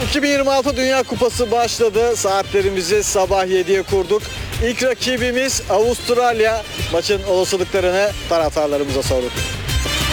2026 Dünya Kupası başladı. Saatlerimizi sabah 7'ye kurduk. İlk rakibimiz Avustralya. Maçın olasılıklarını taraftarlarımıza sorduk.